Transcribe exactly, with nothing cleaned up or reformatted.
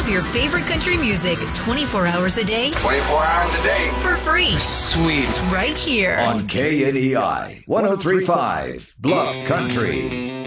of your favorite country music twenty-four hours a day. twenty-four hours a day. For free. Sweet. Right here. On K N E I one oh three point five Bluff Country.